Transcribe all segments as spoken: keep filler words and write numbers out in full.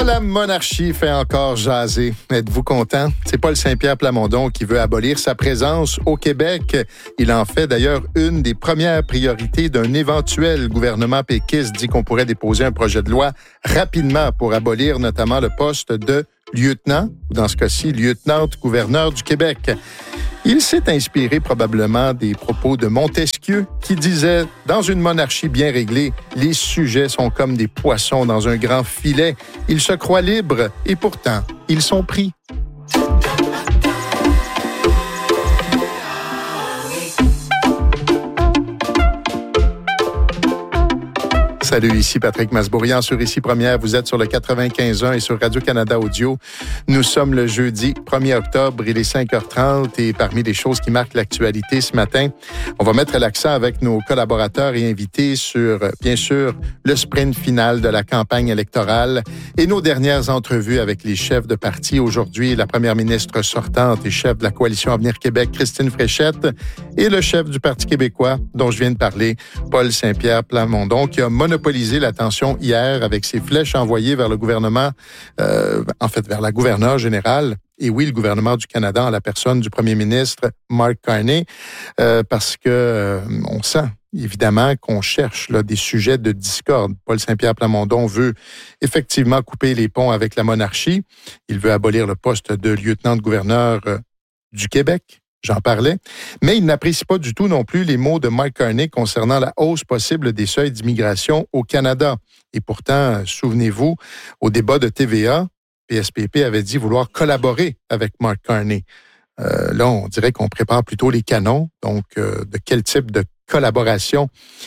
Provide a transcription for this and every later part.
Ah, la monarchie fait encore jaser. Êtes-vous content? C'est Paul Saint-Pierre Plamondon qui veut abolir sa présence au Québec. Il en fait d'ailleurs une des premières priorités d'un éventuel gouvernement péquiste. Dit qu'on pourrait déposer un projet de loi rapidement pour abolir notamment le poste de lieutenant, ou dans ce cas-ci, lieutenant-gouverneur du Québec. Il s'est inspiré probablement des propos de Montesquieu qui disait « Dans une monarchie bien réglée, les sujets sont comme des poissons dans un grand filet. Ils se croient libres et pourtant, ils sont pris. » Salut, ici Patrick Masbourian sur Ici Première. Vous êtes sur le quatre-vingt-quinze un et sur Radio-Canada Audio. Nous sommes le jeudi premier octobre, il est cinq heures trente et parmi les choses qui marquent l'actualité ce matin, on va mettre l'accent avec nos collaborateurs et invités sur, bien sûr, le sprint final de la campagne électorale et nos dernières entrevues avec les chefs de parti. Aujourd'hui, la première ministre sortante et chef de la Coalition Avenir Québec, Christine Fréchette, et le chef du Parti québécois, dont je viens de parler, Paul Saint-Pierre Plamondon, qui a monopolisé l'attention hier avec ses flèches envoyées vers le gouvernement, euh, en fait, vers la gouverneure générale. Et oui, le gouvernement du Canada en la personne du premier ministre Mark Carney, euh, parce que euh, on sent évidemment qu'on cherche là, des sujets de discorde. Paul Saint-Pierre Plamondon veut effectivement couper les ponts avec la monarchie. Il veut abolir le poste de lieutenant-gouverneur euh, du Québec. J'en parlais. Mais il n'apprécie pas du tout non plus les mots de Mike Carney concernant la hausse possible des seuils d'immigration au Canada. Et pourtant, souvenez-vous, au débat de T V A, P S P P avait dit vouloir collaborer avec Mark Carney. Euh, là, on dirait qu'on prépare plutôt les canons. Donc, euh, de quel type de collaboration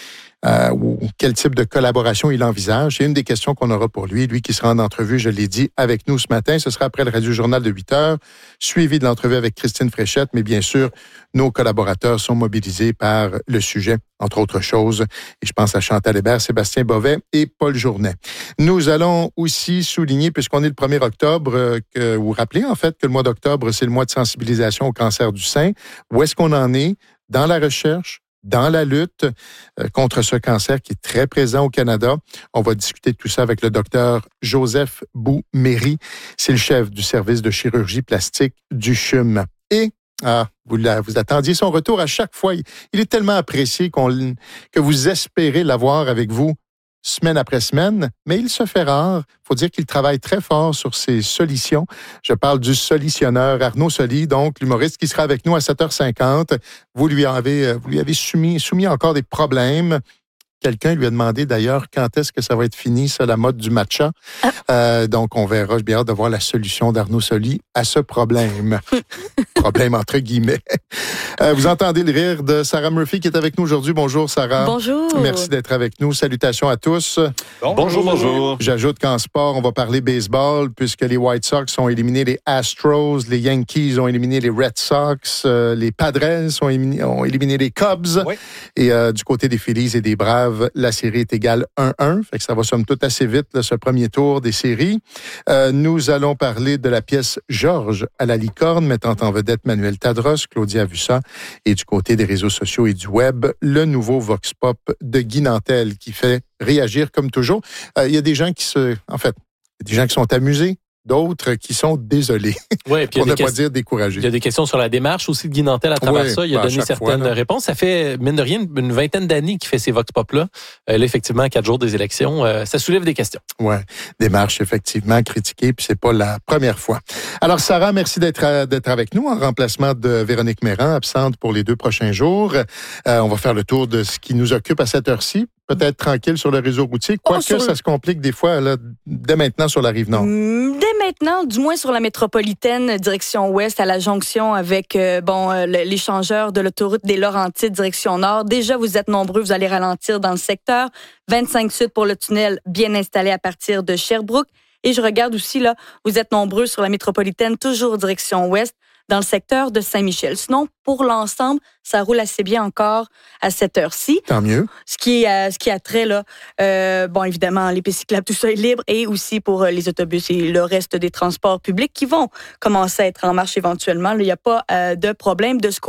euh, ou quel type de collaboration il envisage? C'est une des questions qu'on aura pour lui. Lui qui sera en entrevue, je l'ai dit, avec nous ce matin. Ce sera après le Radio-Journal de huit heures, suivi de l'entrevue avec Christine Fréchette. Mais bien sûr, nos collaborateurs sont mobilisés par le sujet, entre autres choses. Et je pense à Chantal Hébert, Sébastien Bovet et Paul Journet. Nous allons aussi souligner, puisqu'on est le premier octobre, que, ou rappeler en fait que le mois d'octobre, c'est le mois de sensibilisation au cancer du sein. Où est-ce qu'on en est dans la recherche, dans la lutte euh, contre ce cancer qui est très présent au Canada? On va discuter de tout ça avec le docteur Joseph Bou-Méry. C'est le chef du service de chirurgie plastique du C H U M. Et, ah, vous, la, vous attendiez son retour à chaque fois. Il, il est tellement apprécié qu'on, que vous espérez l'avoir avec vous semaine après semaine, mais il se fait rare. Il faut dire qu'il travaille très fort sur ses solutions. Je parle du solutionneur Arnaud Soli, donc l'humoriste qui sera avec nous à sept heures cinquante. Vous lui avez, vous lui avez soumis, soumis encore des problèmes. Quelqu'un lui a demandé d'ailleurs quand est-ce que ça va être fini, ça, la mode du matcha. Ah. Euh, donc, on verra. J'ai bien hâte de voir la solution d'Arnaud Soli à ce problème. Problème entre guillemets. Euh, vous entendez le rire de Sarah Murphy qui est avec nous aujourd'hui. Bonjour, Sarah. Bonjour. Merci d'être avec nous. Salutations à tous. Bonjour, bonjour. bonjour. J'ajoute qu'en sport, on va parler baseball puisque les White Sox ont éliminé les Astros, les Yankees ont éliminé les Red Sox, euh, les Padres ont éliminé, ont éliminé les Cubs. Oui. Et euh, du côté des Phillies et des Braves, la série est égale un un. Fait que ça va somme toute assez vite, là, ce premier tour des séries. Euh, nous allons parler de la pièce Georges à la licorne, mettant en vedette Manuel Tadros, Claudia Vussa, et du côté des réseaux sociaux et du web, le nouveau Vox Pop de Guy Nantel qui fait réagir comme toujours. Il euh, y a des gens qui se... En fait, il y a des gens qui sont amusés, d'autres qui sont désolés. Ouais, pour ne pas que... dire découragés. Il y a des questions sur la démarche aussi de Guy Nantel à travers ouais, ça. Il a donné certaines fois, réponses. Ça fait, mine de rien, une vingtaine d'années qu'il fait ces Vox Pop-là. Euh, là, effectivement, à quatre jours des élections, euh, ça soulève des questions. Oui, démarche effectivement critiquée, puis c'est pas la première fois. Alors, Sarah, merci d'être, à, d'être avec nous en remplacement de Véronique Méran, absente pour les deux prochains jours. Euh, on va faire le tour de ce qui nous occupe à cette heure-ci. Peut-être tranquille sur le réseau routier, quoique oh, ça le... se complique des fois là, dès maintenant sur la Rive-Nord. Mmh, dès maintenant, du moins sur la métropolitaine, direction ouest, à la jonction avec euh, bon euh, l'échangeur de l'autoroute des Laurentides, direction nord. Déjà, vous êtes nombreux, vous allez ralentir dans le secteur. vingt-cinq sud pour le tunnel, bien installé à partir de Sherbrooke. Et je regarde aussi, là, vous êtes nombreux sur la métropolitaine, toujours direction ouest, dans le secteur de Saint-Michel. Sinon, pour l'ensemble, ça roule assez bien encore à cette heure-ci. Tant mieux. Ce qui, euh, ce qui a trait, là, euh, bon, évidemment, les pistes cyclables, tout ça est libre, et aussi pour euh, les autobus et le reste des transports publics qui vont commencer à être en marche éventuellement. Il n'y a pas euh, de problème de ce côté.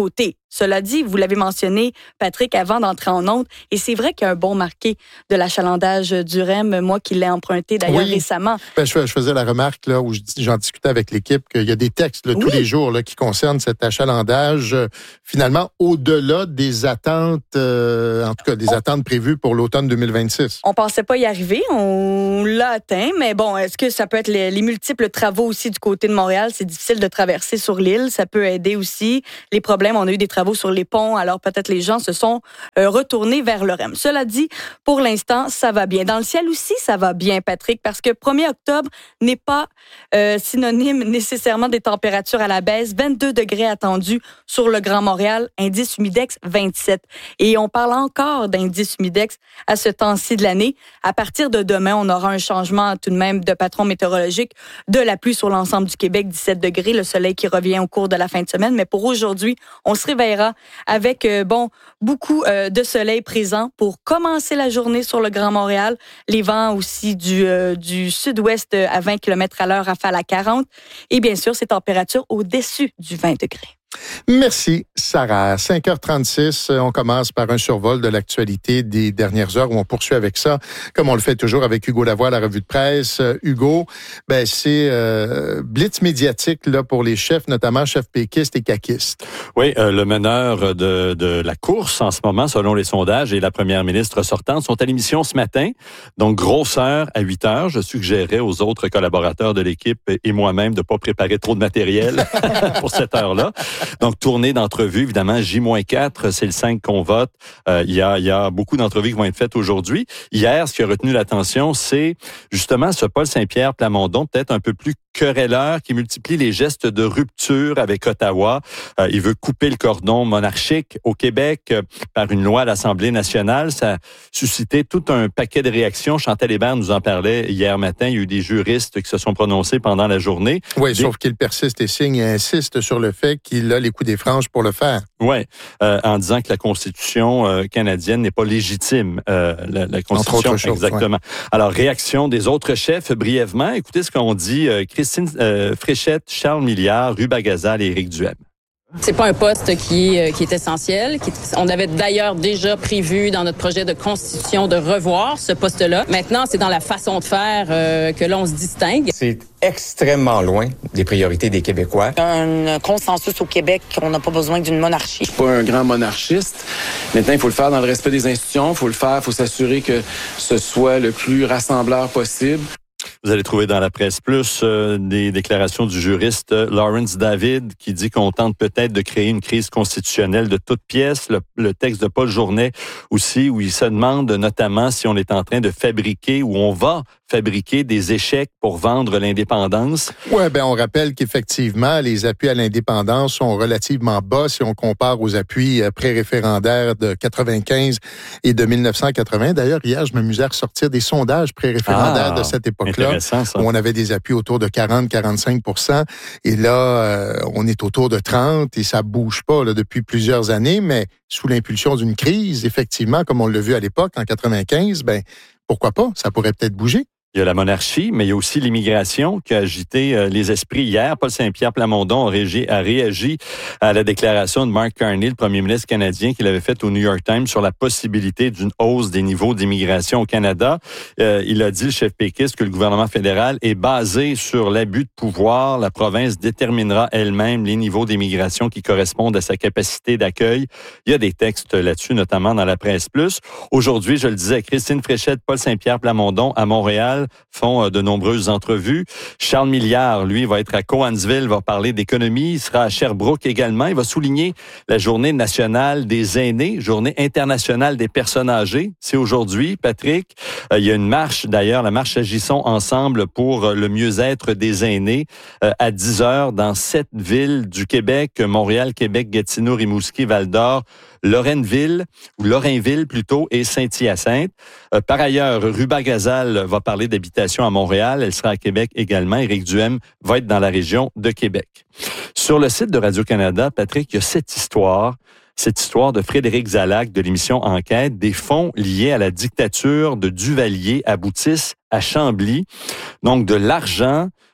Cela dit, vous l'avez mentionné, Patrick, avant d'entrer en onde, et c'est vrai qu'il y a un bon marqué de l'achalandage du R E M, moi qui l'ai emprunté d'ailleurs oui. récemment. Ben, je, je faisais la remarque là où j'en discutais avec l'équipe qu'il y a des textes là, oui. tous les jours là, qui concernent cet achalandage, euh, finalement au-delà des attentes, euh, en tout cas des on, attentes prévues pour l'automne deux mille vingt-six. On pensait pas y arriver, on l'a atteint, mais bon, est-ce que ça peut être les, les multiples travaux aussi du côté de Montréal? C'est difficile de traverser sur l'île, ça peut aider aussi. Les problèmes, on a eu des travaux sur les ponts, alors peut-être les gens se sont euh, retournés vers le R E M. Cela dit, pour l'instant, ça va bien. Dans le ciel aussi, ça va bien, Patrick, parce que premier octobre n'est pas euh, synonyme nécessairement des températures à la baisse. vingt-deux degrés attendus sur le Grand Montréal, indice humidex vingt-sept. Et on parle encore d'indice humidex à ce temps-ci de l'année. À partir de demain, on aura un changement tout de même de patron météorologique, de la pluie sur l'ensemble du Québec, dix-sept degrés, le soleil qui revient au cours de la fin de semaine. Mais pour aujourd'hui, on se réveillera avec euh, bon beaucoup euh, de soleil présent pour commencer la journée sur le Grand Montréal. Les vents aussi du, euh, du sud-ouest à vingt kilomètres à l'heure, rafale à quarante. Et bien sûr, ces températures au-dessus du vingt degrés. Merci, Sarah. cinq heures trente-six, on commence par un survol de l'actualité des dernières heures où on poursuit avec ça, comme on le fait toujours avec Hugo Lavoie à la revue de presse. Euh, Hugo, ben c'est euh, blitz médiatique là pour les chefs, notamment chefs péquistes et caquistes. Oui, euh, le meneur de, de la course en ce moment, selon les sondages, et la première ministre sortante sont à l'émission ce matin. Donc, grosse heure à huit heures. Je suggérerais aux autres collaborateurs de l'équipe et moi-même de ne pas préparer trop de matériel pour cette heure-là. Donc, tournée d'entrevues, évidemment, J quatre, c'est le cinq qu'on vote. Euh, il y a, il y a beaucoup d'entrevues qui vont être faites aujourd'hui. Hier, ce qui a retenu l'attention, c'est justement ce Paul Saint-Pierre Plamondon, peut-être un peu plus querelleur, qui multiplie les gestes de rupture avec Ottawa. Euh, il veut couper le cordon monarchique au Québec euh, par une loi à l'Assemblée nationale. Ça a suscité tout un paquet de réactions. Chantal Hébert nous en parlait hier matin. Il y a eu des juristes qui se sont prononcés pendant la journée. Oui, des... sauf qu'il persiste et signe et insiste sur le fait qu'il a les coups des franges pour le faire. Oui, euh, en disant que la Constitution euh, canadienne n'est pas légitime. Euh, la, la Constitution, choses, exactement. Ouais. Alors, réaction des autres chefs, brièvement. Écoutez ce qu'ont dit euh, Christine euh, Fréchette, Charles Milliard, Ruba Gazal et Éric Duhem. C'est pas un poste qui est, qui est essentiel. Qui, on avait d'ailleurs déjà prévu dans notre projet de constitution de revoir ce poste-là. Maintenant, c'est dans la façon de faire euh, que l'on se distingue. C'est extrêmement loin des priorités des Québécois. Un consensus au Québec qu'on n'a pas besoin d'une monarchie. Je suis pas un grand monarchiste. Maintenant, il faut le faire dans le respect des institutions. Il faut le faire, il faut s'assurer que ce soit le plus rassembleur possible. Vous allez trouver dans la presse plus euh, des déclarations du juriste euh, Lawrence David qui dit qu'on tente peut-être de créer une crise constitutionnelle de toutes pièces. Le, le texte de Paul Journet aussi, où il se demande notamment si on est en train de fabriquer ou on va fabriquer des échecs pour vendre l'indépendance. Oui, ben on rappelle qu'effectivement, les appuis à l'indépendance sont relativement bas si on compare aux appuis pré-référendaires de quatre-vingt-quinze et de mille neuf cent quatre-vingts. D'ailleurs, hier, je m'amusais à ressortir des sondages pré-référendaires ah, de cette époque-là, où on avait des appuis autour de quarante à quarante-cinq pour cent. Et là, euh, on est autour de trente et ça bouge pas là, depuis plusieurs années, mais sous l'impulsion d'une crise, effectivement, comme on l'a vu à l'époque, en quatre-vingt-quinze, ben pourquoi pas? Ça pourrait peut-être bouger. Il y a la monarchie, mais il y a aussi l'immigration qui a agité euh, les esprits hier. Paul Saint-Pierre Plamondon a réagi, a réagi à la déclaration de Mark Carney, le premier ministre canadien, qu'il avait faite au New York Times sur la possibilité d'une hausse des niveaux d'immigration au Canada. Euh, il a dit, le chef péquiste, que le gouvernement fédéral est basé sur l'abus de pouvoir. La province déterminera elle-même les niveaux d'immigration qui correspondent à sa capacité d'accueil. Il y a des textes là-dessus, notamment dans la presse plus. Aujourd'hui, je le disais, Christine Fréchette, Paul Saint-Pierre Plamondon à Montréal font de nombreuses entrevues. Charles Milliard, lui, va être à Cowansville, va parler d'économie. Il sera à Sherbrooke également. Il va souligner la journée nationale des aînés, journée internationale des personnes âgées. C'est aujourd'hui, Patrick. Euh, il y a une marche, d'ailleurs, la marche Agissons ensemble pour le mieux-être des aînés euh, à dix heures dans sept villes du Québec, Montréal, Québec, Gatineau, Rimouski, Val-d'Or, Lorraineville, ou Lorrainville plutôt, et Saint-Hyacinthe. Euh, par ailleurs, Ruba Gazal va parler d'habitation à Montréal. Elle sera à Québec également. Éric Duhem va être dans la région de Québec. Sur le site de Radio-Canada, Patrick, il y a cette histoire, cette histoire de Frédéric Zalac de l'émission Enquête. Des fonds liés à la dictature de Duvalier aboutissent à Chambly. Donc, de l'argent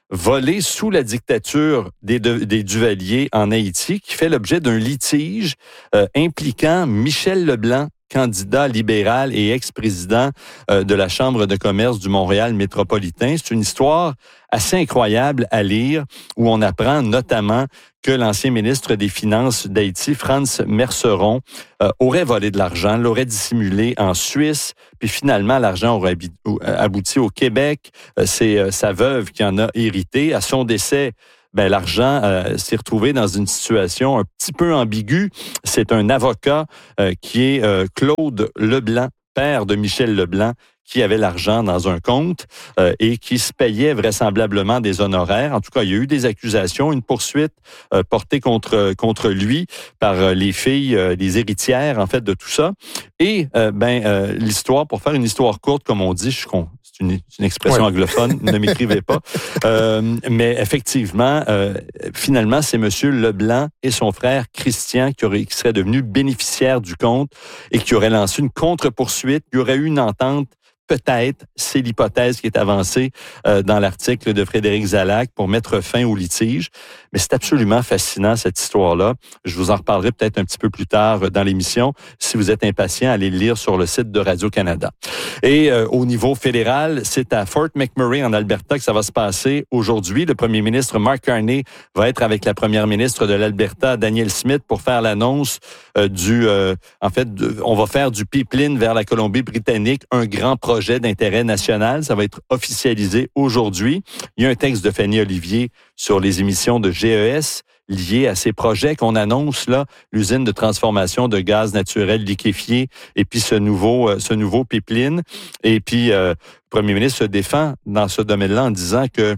volé sous la dictature des, de, des Duvalier en Haïti, qui fait l'objet d'un litige euh, impliquant Michel Leblanc, candidat libéral et ex-président euh, de la Chambre de commerce du Montréal métropolitain. C'est une histoire assez incroyable à lire, où on apprend notamment que l'ancien ministre des Finances d'Haïti, Frantz Merceron, euh, aurait volé de l'argent, l'aurait dissimulé en Suisse, puis finalement, l'argent aurait abouti au Québec. Euh, c'est euh, sa veuve qui en a hérité. À son décès, ben, l'argent euh, s'est retrouvé dans une situation un petit peu ambiguë. C'est un avocat euh, qui est euh, Claude Leblanc, père de Michel Leblanc, qui avait l'argent dans un compte euh, et qui se payait vraisemblablement des honoraires. En tout cas, il y a eu des accusations, une poursuite euh, portée contre contre lui par euh, les filles, euh, les héritières, en fait, de tout ça. Et euh, ben euh, l'histoire, pour faire une histoire courte, comme on dit, je suis con. C'est une, une expression ouais. anglophone, ne m'écrivez pas. Euh, mais effectivement, euh, finalement, c'est Monsieur Leblanc et son frère Christian qui, aurait, qui seraient devenus bénéficiaires du compte et qui auraient lancé une contre-poursuite. Il y aurait eu une entente. Peut-être, c'est l'hypothèse qui est avancée euh, dans l'article de Frédéric Zalac pour mettre fin au litige. Mais c'est absolument fascinant, cette histoire-là. Je vous en reparlerai peut-être un petit peu plus tard dans l'émission. Si vous êtes impatient, allez le lire sur le site de Radio-Canada. Et euh, au niveau fédéral, c'est à Fort McMurray, en Alberta, que ça va se passer aujourd'hui. Le premier ministre Mark Carney va être avec la première ministre de l'Alberta, Danielle Smith, pour faire l'annonce euh, du... Euh, en fait, de, on va faire du pipeline vers la Colombie-Britannique, un grand projet projet d'intérêt national. Ça va être officialisé aujourd'hui. Il y a un texte de Fanny Olivier sur les émissions de G E S liées à ces projets qu'on annonce là, l'usine de transformation de gaz naturel liquéfié et puis ce nouveau euh, ce nouveau pipeline. Et puis euh, le premier ministre se défend dans ce domaine-là en disant que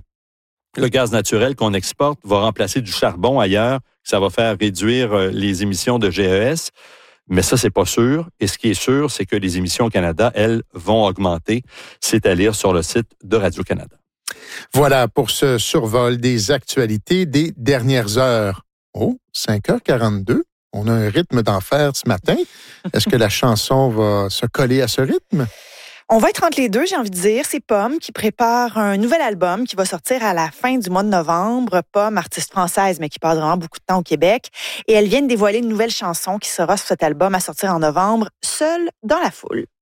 le gaz naturel qu'on exporte va remplacer du charbon ailleurs, ça va faire réduire euh, les émissions de G E S. Mais ça, c'est pas sûr. Et ce qui est sûr, c'est que les émissions au Canada, elles, vont augmenter. C'est à lire sur le site de Radio-Canada. Voilà pour ce survol des actualités des dernières heures. Oh, cinq heures quarante-deux. On a un rythme d'enfer ce matin. Est-ce que la chanson va se coller à ce rythme? On va être entre les deux, j'ai envie de dire. C'est Pomme qui prépare un nouvel album qui va sortir à la fin du mois de novembre. Pomme, artiste française, mais qui passe vraiment beaucoup de temps au Québec. Et elle vient de dévoiler une nouvelle chanson qui sera sur cet album à sortir en novembre, Seule dans la foule.